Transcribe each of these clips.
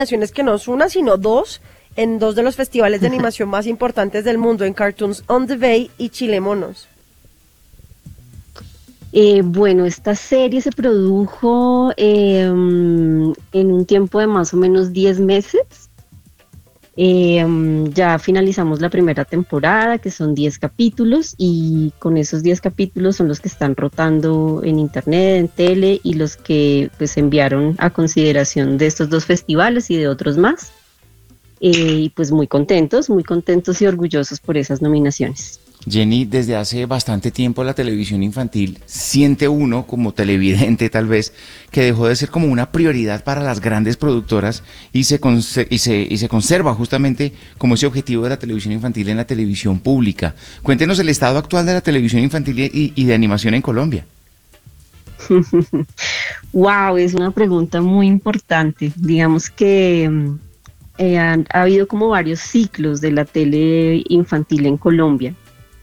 nominaciones que no es una, sino dos, en dos de los festivales de animación más importantes del mundo, en Cartoons on the Bay y Chile Monos. Bueno, esta serie se produjo en un tiempo de más o menos 10 meses. Ya finalizamos la primera temporada, que son 10 capítulos, y con esos 10 capítulos son los que están rotando en internet, en tele, y los que pues enviaron a consideración de estos dos festivales y de otros más. Y pues muy contentos y orgullosos por esas nominaciones. Jenny, desde hace bastante tiempo la televisión infantil siente uno como televidente tal vez que dejó de ser como una prioridad para las grandes productoras y se conserva justamente como ese objetivo de la televisión infantil en la televisión pública. Cuéntenos el estado actual de la televisión infantil y de animación en Colombia. Wow, es una pregunta muy importante. Digamos que ha habido como varios ciclos de la tele infantil en Colombia.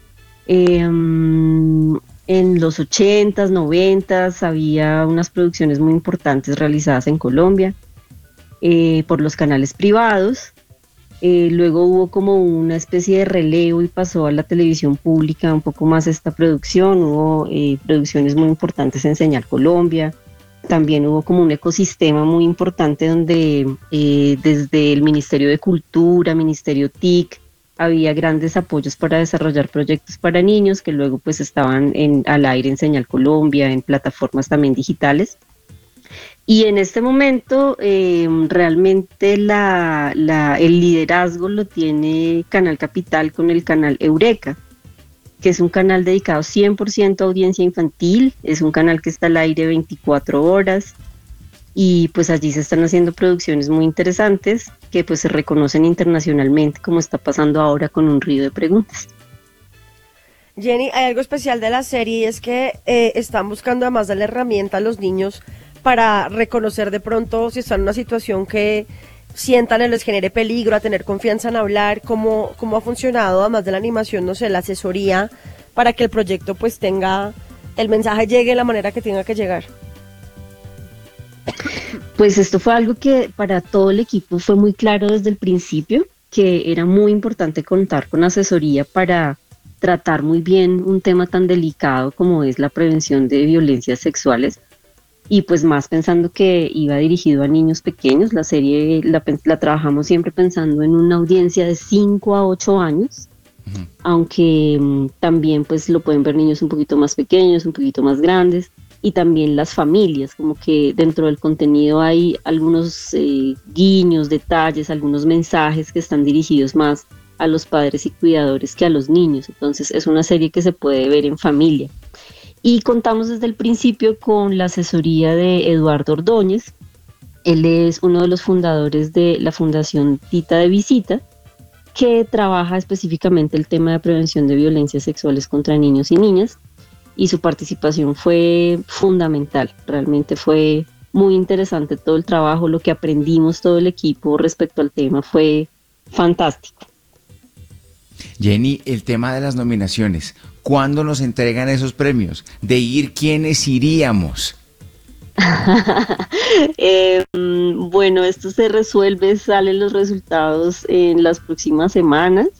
En los 80s, 90s había unas producciones muy importantes realizadas en Colombia por los canales privados. Luego hubo como una especie de relevo y pasó a la televisión pública un poco más esta producción. Hubo producciones muy importantes en Señal Colombia. También hubo como un ecosistema muy importante donde desde el Ministerio de Cultura, Ministerio TIC, había grandes apoyos para desarrollar proyectos para niños que luego pues estaban al aire en Señal Colombia, en plataformas también digitales. Y en este momento realmente el liderazgo lo tiene Canal Capital con el canal Eureka, que es un canal dedicado 100% a audiencia infantil, es un canal que está al aire 24 horas. Y pues allí se están haciendo producciones muy interesantes que pues se reconocen internacionalmente, como está pasando ahora con Un río de preguntas. Jenny, hay algo especial de la serie y es que están buscando además darle herramienta a los niños para reconocer de pronto si están en una situación que sientan o les genere peligro, a tener confianza en hablar, cómo ha funcionado además de la animación, no sé, la asesoría para que el proyecto pues el mensaje llegue de la manera que tenga que llegar. Pues esto fue algo que para todo el equipo fue muy claro desde el principio, que era muy importante contar con asesoría para tratar muy bien un tema tan delicado como es la prevención de violencias sexuales, y pues más pensando que iba dirigido a niños pequeños. La serie la trabajamos siempre pensando en una audiencia de 5 a 8 años, aunque también pues lo pueden ver niños un poquito más pequeños, un poquito más grandes, y también las familias, como que dentro del contenido hay algunos guiños, detalles, algunos mensajes que están dirigidos más a los padres y cuidadores que a los niños. Entonces es una serie que se puede ver en familia. Y contamos desde el principio con la asesoría de Eduardo Ordóñez. Él es uno de los fundadores de la Fundación Tita de Visita, que trabaja específicamente el tema de prevención de violencias sexuales contra niños y niñas. Y su participación fue fundamental, realmente fue muy interesante todo el trabajo, lo que aprendimos todo el equipo respecto al tema fue fantástico. Jenny, el tema de las nominaciones, ¿cuándo nos entregan esos premios? De ir, ¿quiénes iríamos? Bueno, esto se resuelve, salen los resultados en las próximas semanas.